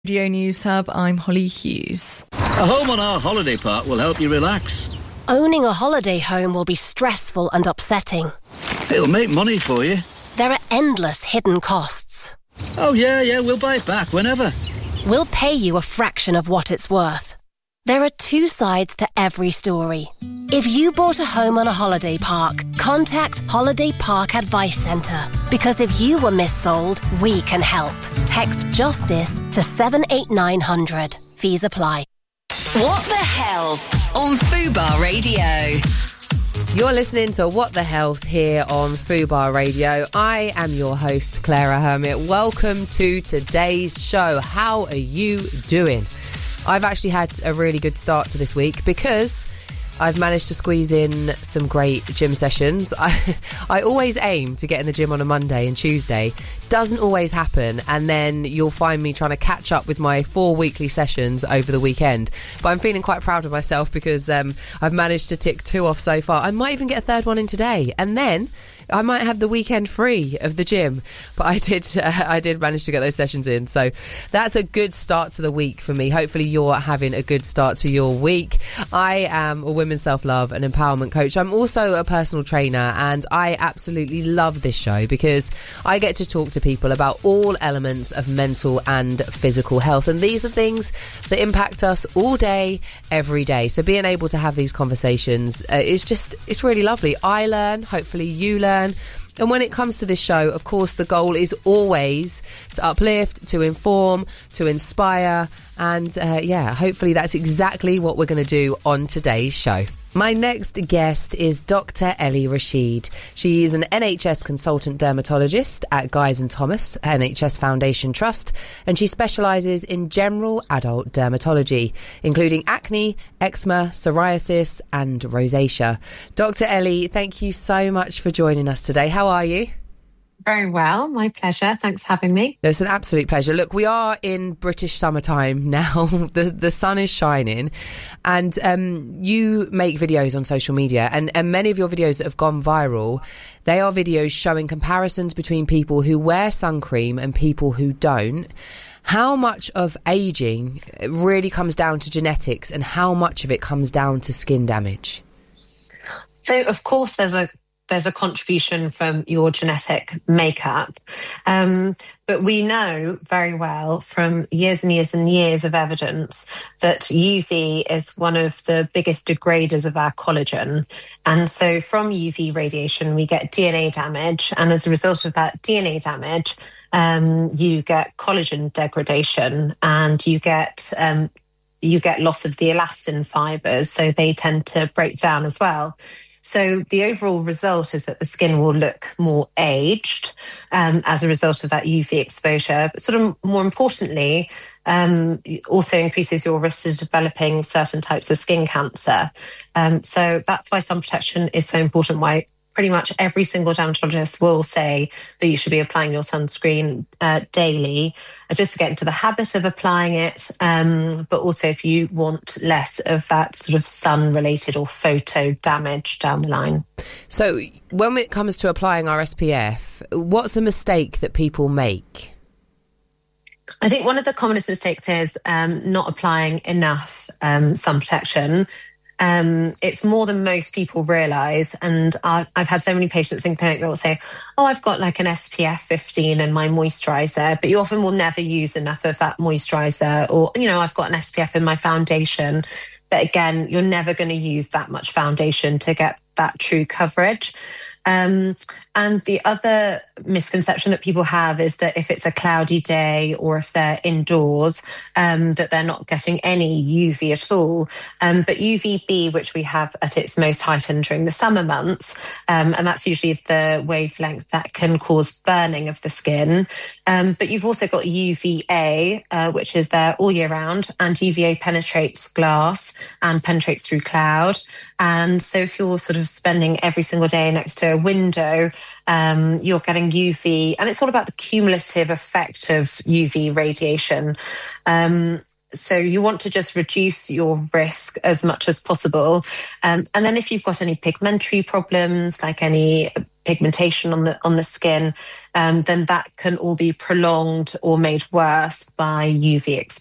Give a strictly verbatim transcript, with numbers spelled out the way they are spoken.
Radio News Hub, I'm Holly Hughes. A home on our holiday park will help you relax. Owning a holiday home will be stressful and upsetting. It'll make money for you. There are endless hidden costs. Oh yeah, yeah, we'll buy it back whenever. We'll pay you a fraction of what it's worth. There are two sides to every story. If you bought a home on a holiday park, contact Holiday Park Advice Centre. Because if you were missold, we can help. Text JUSTICE to seven eight nine hundred. Fees apply. What the Health on Fubar Radio. You're listening to What the Health here on Fubar Radio. I am your host, Clara Hermit. Welcome to today's show. How are you doing? I've actually had a really good start to this week because I've managed to squeeze in some great gym sessions. I, I always aim to get in the gym on a Monday and Tuesday. Doesn't always happen, and then you'll find me trying to catch up with my four weekly sessions over the weekend. But I'm feeling quite proud of myself because um, I've managed to tick two off so far. I might even get a third one in today, and then I might have the weekend free of the gym. But I did uh, I did manage to get those sessions in, so that's a good start to the week for me. Hopefully you're having a good start to your week. I am a women's self-love and empowerment coach. I'm also a personal trainer, and I absolutely love this show because I get to talk to people about all elements of mental and physical health, and these are things that impact us all day, every day. So being able to have these conversations uh, is just, it's really lovely. I learn, hopefully you learn. And when it comes to this show, of course, the goal is always to uplift, to inform, to inspire. And uh, yeah, hopefully that's exactly what we're going to do on today's show. My next guest is Doctor Ellie Rashid. She is an N H S consultant dermatologist at Guy's and Thomas N H S Foundation Trust, and she specialises in general adult dermatology, including acne, eczema, psoriasis and rosacea. Doctor Ellie, thank you so much for joining us today. How are you? Very well. My pleasure. Thanks for having me. It's an absolute pleasure. Look, we are in British summertime now. the the sun is shining, and um, you make videos on social media, and, and many of your videos that have gone viral, they are videos showing comparisons between people who wear sun cream and people who don't. How much of aging really comes down to genetics, and how much of it comes down to skin damage? So, of course, there's a there's a contribution from your genetic makeup. Um, but we know very well from years and years and years of evidence that U V is one of the biggest degraders of our collagen. And so from U V radiation, we get D N A damage. And as a result of that D N A damage, um, you get collagen degradation, and you get um, you get loss of the elastin fibers. So they tend to break down as well. So the overall result is that the skin will look more aged um, as a result of that U V exposure. But sort of more importantly, um, it also increases your risk of developing certain types of skin cancer. Um, so that's why sun protection is so important, why pretty much every single dermatologist will say that you should be applying your sunscreen uh, daily, uh, just to get into the habit of applying it, um, but also if you want less of that sort of sun-related or photo damage down the line. So when it comes to applying our S P F, what's a mistake that people make? I think one of the commonest mistakes is um, not applying enough um, sun protection. Um, it's more than most people realise, and I've, I've had so many patients in clinic that will say, oh, I've got like an S P F fifteen in my moisturiser, but you often will never use enough of that moisturiser, or, you know, I've got an S P F in my foundation. But again, you're never going to use that much foundation to get that true coverage. Um, and the other misconception that people have is that if it's a cloudy day or if they're indoors, um, that they're not getting any U V at all. Um, but U V B, which we have at its most heightened during the summer months, um, and that's usually the wavelength that can cause burning of the skin. Um, but you've also got U V A, uh, which is there all year round, and U V A penetrates glass and penetrates through cloud. And so if you're sort of spending every single day next to a window, um, you're getting U V, and it's all about the cumulative effect of U V radiation. Um, so you want to just reduce your risk as much as possible. Um, and then if you've got any pigmentary problems, like any pigmentation on the on the skin, um, then that can all be prolonged or made worse by U V exposure.